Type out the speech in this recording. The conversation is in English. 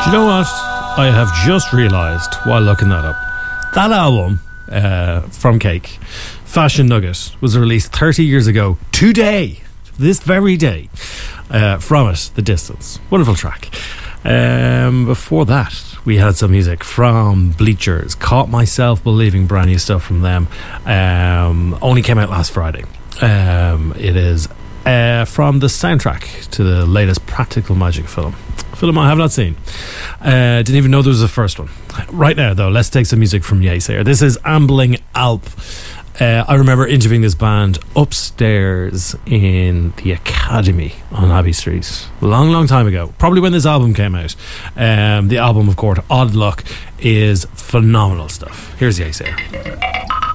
Do you know what? I have just realised while looking that up. That album from Cake, Fashion Nugget, was released 30 years ago today, this very day. From it, The Distance. Wonderful track. Before that, we had some music from Bleachers. Caught Myself Believing, brand new stuff from them. Only came out last Friday. It is from the soundtrack to the latest Practical Magic film I have not seen. Didn't even know there was a first one. Right now, though, let's take some music from Yeasayer. This is Ambling Alp. I remember interviewing this band upstairs in the Academy on Abbey Street long time ago, probably when this album came out. The album, of course, Odd Luck, is phenomenal stuff. Here's Yeasayer.